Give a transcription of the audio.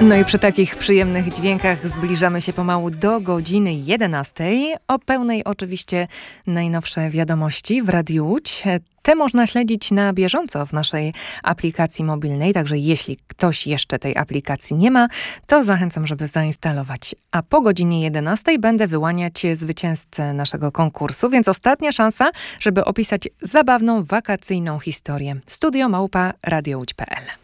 No i przy takich przyjemnych dźwiękach zbliżamy się pomału do godziny 11. O pełnej oczywiście najnowsze wiadomości w Radiu Łódź. Te można śledzić na bieżąco w naszej aplikacji mobilnej, także jeśli ktoś jeszcze tej aplikacji nie ma, to zachęcam, żeby zainstalować. A po godzinie 11 będę wyłaniać zwycięzcę naszego konkursu, więc ostatnia szansa, żeby opisać zabawną, wakacyjną historię. Studio@radiołódź.pl